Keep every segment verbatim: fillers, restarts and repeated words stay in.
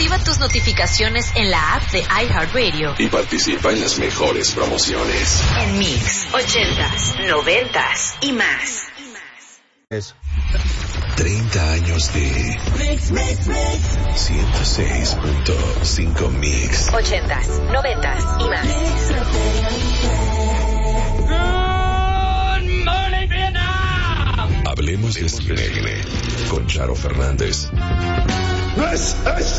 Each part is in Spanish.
Activa tus notificaciones en la app de iHeartRadio y participa en las mejores promociones. En Mix, ochentas, noventas y más. Eso. treinta años de Mix, Mix, Mix. ciento seis punto cinco Mix. Ochentas, noventas y más. Good morning, Vietnam. Hablemos de cine con Charo Fernández. ¡Es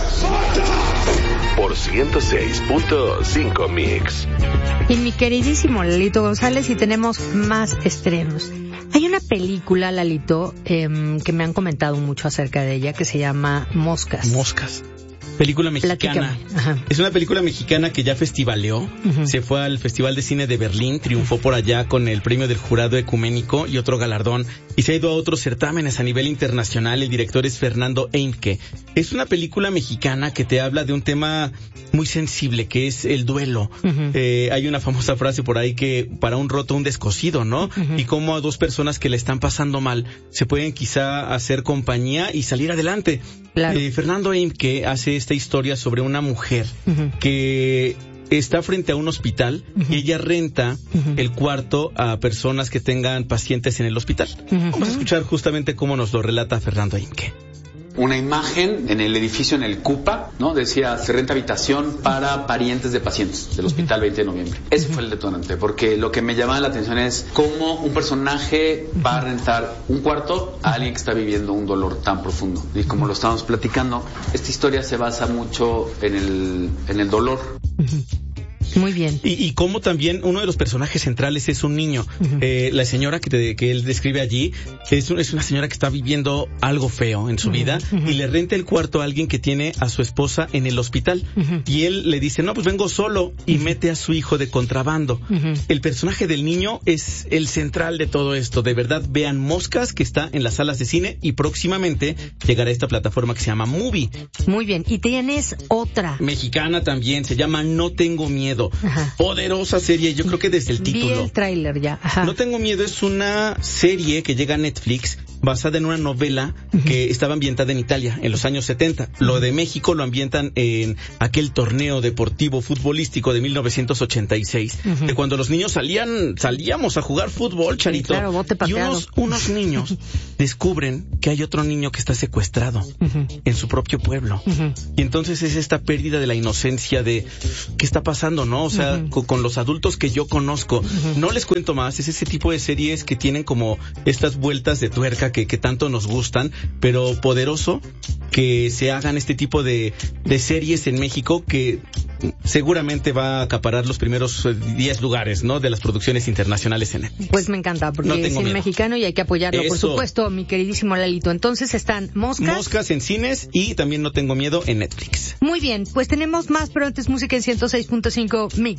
Esparta! Por ciento seis punto cinco Mix. Y mi queridísimo Lalito González, y tenemos más estrenos. Hay una película, Lalito, eh, que me han comentado mucho acerca de ella, que se llama Moscas. Moscas. Película mexicana. Es una película mexicana que ya festivaleó. Uh-huh. Se fue al Festival de Cine de Berlín, triunfó por allá con el premio del jurado ecuménico y otro galardón. Y se ha ido a otros certámenes a nivel internacional. El director es Fernando Eimke. Es una película mexicana que te habla de un tema muy sensible, que es el duelo. Uh-huh. Eh, hay una famosa frase por ahí que para un roto, un descosido, ¿no? Uh-huh. Y cómo a dos personas que le están pasando mal se pueden quizá hacer compañía y salir adelante. Claro. Eh, Fernando Eimke hace esta historia sobre una mujer uh-huh. que está frente a un hospital uh-huh. y ella renta uh-huh. el cuarto a personas que tengan pacientes en el hospital. Uh-huh. Vamos a escuchar justamente cómo nos lo relata Fernando Eimke. Una imagen en el edificio, en el CUPA, ¿no? Decía, se renta habitación para parientes de pacientes del Hospital veinte de noviembre. Ese fue el detonante, porque lo que me llamaba la atención es cómo un personaje va a rentar un cuarto a alguien que está viviendo un dolor tan profundo. Y como lo estábamos platicando, esta historia se basa mucho en el, en el dolor. Muy bien. Y, y como también uno de los personajes centrales es un niño. Uh-huh. Eh, la señora que, te, que él describe allí es, un, es una señora que está viviendo algo feo en su uh-huh. vida uh-huh. y le renta el cuarto a alguien que tiene a su esposa en el hospital. Uh-huh. Y él le dice, no, pues vengo solo, y uh-huh. mete a su hijo de contrabando. Uh-huh. El personaje del niño es el central de todo esto. De verdad, vean Moscas, que está en las salas de cine, y próximamente llegará a esta plataforma que se llama Movie. Muy bien. Y tienes otra. Mexicana también, se llama No Tengo Miedo. Ajá. Poderosa serie, yo creo que desde el título. Vi el tráiler ya. Ajá. No Tengo Miedo es una serie que llega a Netflix basada en una novela uh-huh. que estaba ambientada en Italia en los años setenta. Uh-huh. Lo de México lo ambientan en aquel torneo deportivo futbolístico de mil novecientos ochenta y seis, uh-huh. de cuando los niños salían, salíamos a jugar fútbol, Charito. Sí, claro, bote pateado. Y unos, unos niños descubren que hay otro niño que está secuestrado uh-huh. en su propio pueblo. Uh-huh. Y entonces es esta pérdida de la inocencia de ¿qué está pasando, no? O sea, uh-huh. con, con los adultos que yo conozco. Uh-huh. No les cuento más, es ese tipo de series que tienen como estas vueltas de tuerca que, que tanto nos gustan, pero poderoso que se hagan este tipo de, de series en México que seguramente va a acaparar los primeros diez lugares, ¿no? De las producciones internacionales en Netflix. Pues me encanta, porque no es el mexicano y hay que apoyarlo, Eso. Por supuesto, mi queridísimo Lalito. Entonces están Moscas. Moscas en cines y también No Tengo Miedo en Netflix. Muy bien, pues tenemos más, pero antes música en ciento seis punto cinco Mix.